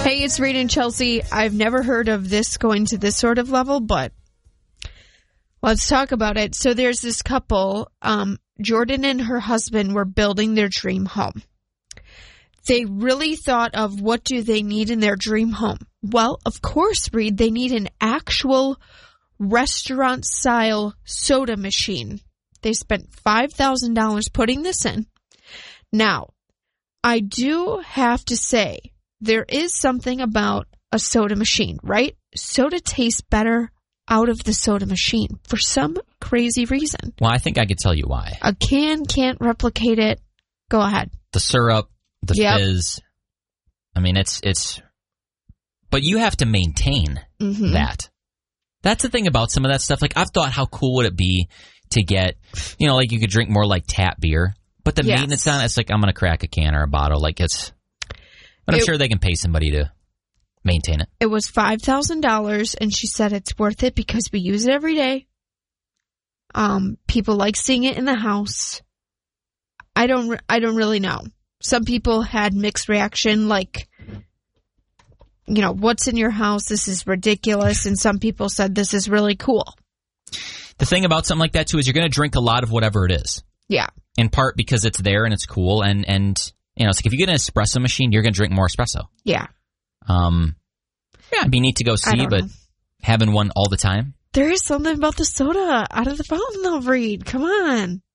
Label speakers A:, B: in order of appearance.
A: Hey, it's Reed and Chelsea. I've never heard of this going to this sort of level, but let's talk about it. So there's this couple, Jordan and her husband were building their dream home. They really thought of what do they need in their dream home. Well, of course, Reed, they need an actual restaurant-style soda machine. They spent $5,000 putting this in. Now, I do have to say, there is something about a soda machine, right? Soda tastes better out of the soda machine for some crazy reason.
B: Well, I think I could tell you why.
A: A can can't replicate it. Go ahead.
B: The syrup, the fizz. I mean, it's... But you have to maintain that. That's the thing about some of that stuff. Like, I've thought, how cool would it be to get, like you could drink more like tap beer. But the maintenance on it, it's like, I'm going to crack a can or a bottle. Like, it's... But I'm sure they can pay somebody to maintain it.
A: It was $5,000, and she said it's worth it because we use it every day. People like seeing it in the house. I don't really know. Some people had mixed reaction, like, what's in your house? This is ridiculous. And some people said this is really cool.
B: The thing about something like that, too, is you're going to drink a lot of whatever it is.
A: Yeah.
B: In part because it's there and it's cool. And it's like if you get an espresso machine, you're going to drink more espresso.
A: Yeah.
B: It'd be neat to go see, but having one all the time.
A: There is something about the soda out of the fountain, though, Reed. Come on.